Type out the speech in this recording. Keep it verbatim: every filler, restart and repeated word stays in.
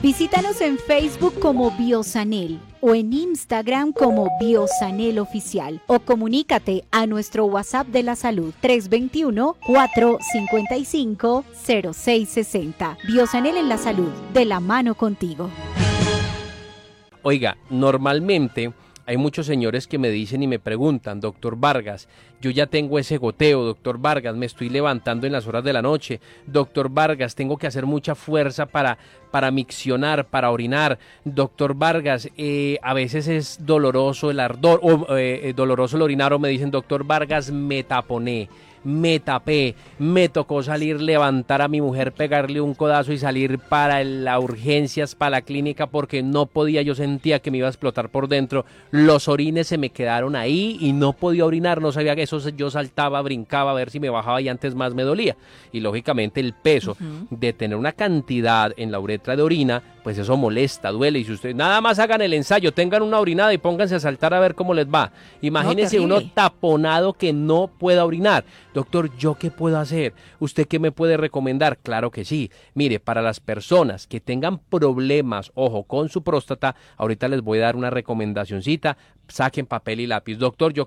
Visítanos en Facebook como Biosanel o en Instagram como Biosanel Oficial o comunícate a nuestro WhatsApp de la salud tres dos uno, cuatro cinco cinco, cero seis seis cero. Biosanel en la salud, de la mano contigo. Oiga, normalmente hay muchos señores que me dicen y me preguntan, doctor Vargas, yo ya tengo ese goteo, doctor Vargas, me estoy levantando en las horas de la noche, doctor Vargas, tengo que hacer mucha fuerza para, para miccionar, para orinar, doctor Vargas, eh, a veces es doloroso el ardor, o eh, doloroso el orinar, o me dicen, doctor Vargas, me taponé, me tapé, me tocó salir, levantar a mi mujer, pegarle un codazo y salir para las urgencias, para la clínica, porque no podía, yo sentía que me iba a explotar por dentro, los orines se me quedaron ahí y no podía orinar, no sabía que eso, yo saltaba, brincaba a ver si me bajaba y antes más me dolía, y lógicamente el peso uh-huh. de tener una cantidad en la uretra de orina, pues eso molesta, duele, y si ustedes nada más hagan el ensayo, tengan una orinada y pónganse a saltar a ver cómo les va, imagínense no, uno taponado que no pueda orinar. Doctor, ¿yo qué puedo hacer? ¿Usted qué me puede recomendar? Claro que sí. Mire, para las personas que tengan problemas, ojo, con su próstata, ahorita les voy a dar una recomendacioncita, saquen papel y lápiz. Doctor, yo